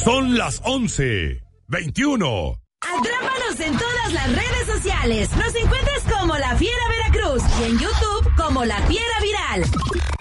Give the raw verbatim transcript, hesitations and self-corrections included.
Son las once veintiuno. Atrápanos en todas las redes sociales. Nos encuentras como La Fiera Veracruz y en YouTube como La Fiera Viral.